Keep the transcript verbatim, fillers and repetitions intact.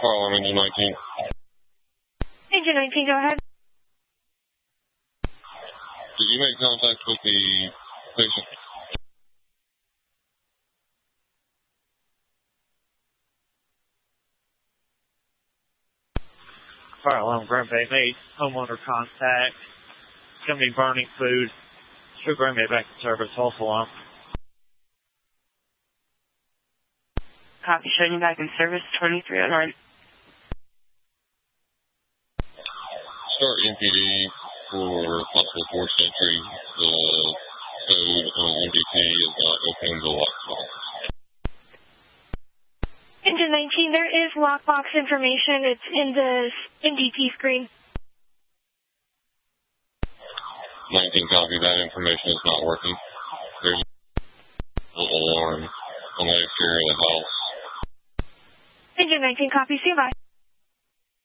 Call on engine nineteen. Engine nineteen, go ahead. Did you make contact with the patient? Fire alarm, Grand Bay made homeowner contact. It's going to be burning food. Should Grand Bay back to service. False alarm. Copy, showing you back in service, twenty-three oh nine. Start M P D for possible force entry. The code on M D T is not opening the lockbox. Engine nineteen, there is lockbox information. It's in the M D T screen. nineteen copy, that information is not working. There's an alarm on the exterior of the house. Engine nineteen, copy, see you, bye.